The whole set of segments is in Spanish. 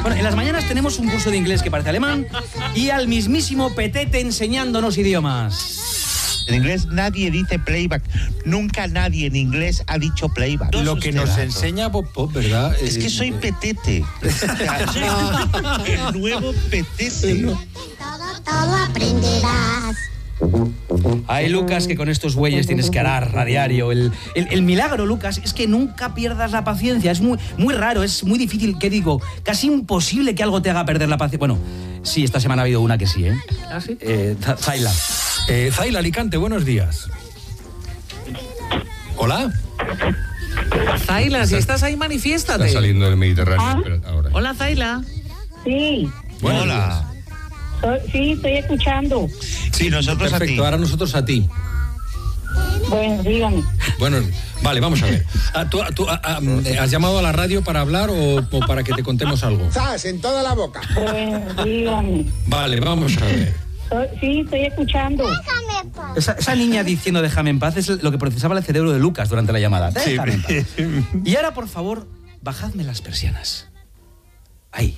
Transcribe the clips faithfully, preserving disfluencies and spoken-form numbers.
Bueno, en las mañanas tenemos un curso de inglés que parece alemán y al mismísimo Petete enseñándonos idiomas. En inglés nadie dice playback. Nunca nadie en inglés ha dicho playback. Lo que nos dato. enseña Pop Pop, ¿verdad? Es que soy Petete. El nuevo Petete. Todo, todo aprenderás. Ay, Lucas, que con estos bueyes tienes que arar a diario. El, el, el milagro, Lucas, es que nunca pierdas la paciencia. Es muy, muy raro, es muy difícil, ¿qué digo? Casi imposible que algo te haga perder la paciencia. Bueno, sí, esta semana ha habido una que sí, ¿eh? ¿Ah, sí? Eh, Zaila. Eh, Zaila Alicante, buenos días. Hola. Zaila, si estás ahí, manifiéstate. Está saliendo del Mediterráneo, ¿Ah? pero ahora. Hola, Zaila. Sí, Buenos Hola. días. so- sí, estoy escuchando. Sí, nosotros a ti. Perfecto, ahora nosotros a ti. Bueno, dígame. Bueno, vale, vamos a ver. Ah, ¿Tú, tú, ah, ah, eh, has llamado a la radio para hablar o, o para que te contemos algo? ¡Zas! En toda la boca. Bueno, dígame. Vale, vamos a ver. So- sí, estoy escuchando. Esa, esa niña diciendo déjame en paz es lo que procesaba el cerebro de Lucas durante la llamada. Déjame en paz. Y ahora, por favor, bajadme las persianas. Ahí.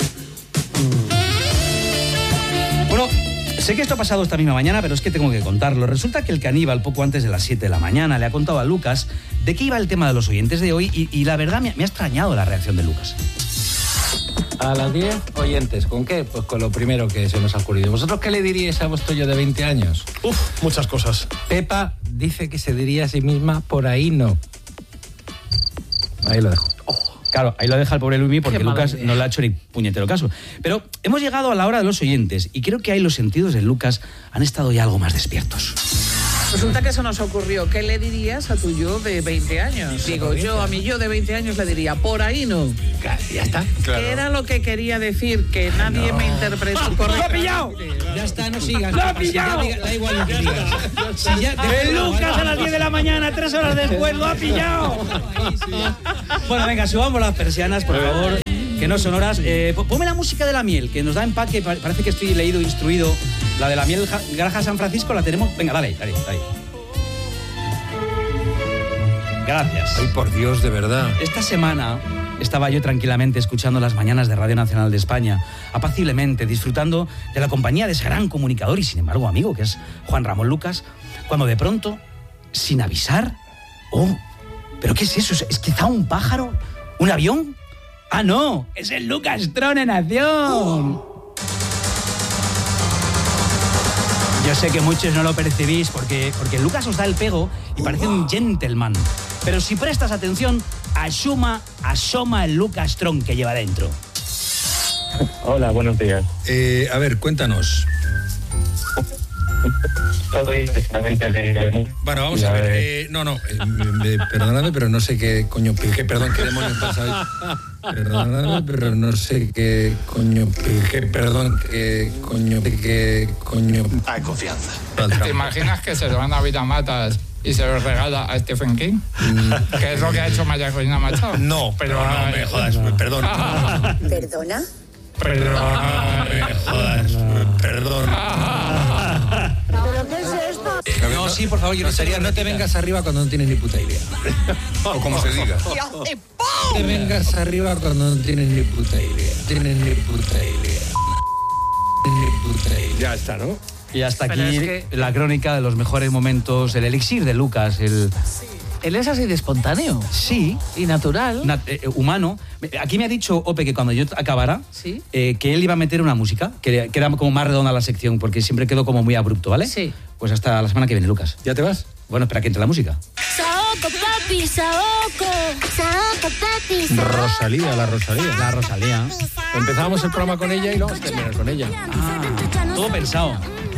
Bueno, sé que esto ha pasado esta misma mañana, pero es que tengo que contarlo. Resulta que el caníbal, poco antes de las siete de la mañana, le ha contado a Lucas de qué iba el tema de los oyentes de hoy y, y la verdad me, me ha extrañado la reacción de Lucas. A las diez, oyentes, ¿con qué? Pues con lo primero que se nos ha ocurrido. ¿Vosotros qué le diríais a vuestro yo de veinte años? Uf, muchas cosas. Pepa dice que se diría a sí misma, por ahí no. Ahí lo dejo. Claro, ahí lo deja el pobre Luismi porque Qué Lucas mala idea. no le ha hecho ni puñetero caso. Pero hemos llegado a la hora de los oyentes y creo que ahí los sentidos de Lucas han estado ya algo más despiertos. Resulta que eso nos ocurrió. ¿Qué le dirías a tu yo de veinte años? Digo, yo a mi yo de veinte años le diría, por ahí no. Ya está. ¿Qué era lo que quería decir? Que nadie me interpretó correctamente. ¡Lo ha pillado! Ya está, no sigas. ¡Lo ha pillado! Da igual lo que digas. Si ya- ¡El Lucas a las diez de la mañana, tres horas después, lo ha pillado! Bueno, venga, subamos las persianas, por favor, que no son horas. Eh, p- ponme la música de la miel, que nos da empaque. pa- Parece que estoy leído, instruido. La de la miel ja- Granja San Francisco la tenemos. Venga, dale, dale, dale. Gracias. Ay, por Dios, de verdad. Esta semana estaba yo tranquilamente escuchando las mañanas de Radio Nacional de España, apaciblemente, disfrutando de la compañía de ese gran comunicador y, sin embargo, amigo, que es Juan Ramón Lucas, cuando de pronto, sin avisar... ¡Oh! ¿Pero qué es eso? ¿Es quizá un pájaro? ¿Un avión? ¡Ah, no! ¡Es el Lucas Tron en acción! Yo sé que muchos no lo percibís porque, porque Lucas os da el pego y parece un gentleman. Pero si prestas atención, asuma, asoma el Lucas Tron que lleva dentro. Hola, buenos días. Eh, a ver, cuéntanos. Soy exactamente de... Bueno, vamos a ver. Eh, no, no, eh, me- me- perdóname, pero no sé qué coño, qué, perdón, qué demonios pasa ahí. Perdóname, pero no sé qué coño, qué, perdón, qué coño, qué coño. Hay confianza. ¿Te imaginas que se lo van a Vida Matas y se lo regala a Stephen King? ¿Qué es lo que ha hecho María Corina Machado? No, pero no me jodas, perdón. ¿Perdona? Pero... No me jodas, perdón. ¿Pero qué es esto? No, sí, por favor, yo no Sería, no te vengas arriba cuando no tienes ni puta idea. O como se diga. No te vengas arriba cuando no tienes ni puta idea. Tienes ni puta idea. Ni puta idea. Ya está, ¿no? Y hasta aquí Pero es que- la crónica de los mejores momentos, el elixir de Lucas, el... Él es así de espontáneo Sí, y natural. na- eh, humano. Aquí me ha dicho Ope que cuando yo acabara, Sí. eh, que él iba a meter una música, que, que era como más redonda la sección, porque siempre quedó como muy abrupto, ¿vale? Sí. Pues hasta la semana que viene, Lucas. ¿Ya te vas? Bueno, espera que entre la música. Saoco, papi, saoco. Saoco, papi, saoco. Rosalía, la Rosalía. La Rosalía. Empezábamos el programa con ella y lo vamos a terminar con ella. Ah, todo pensado.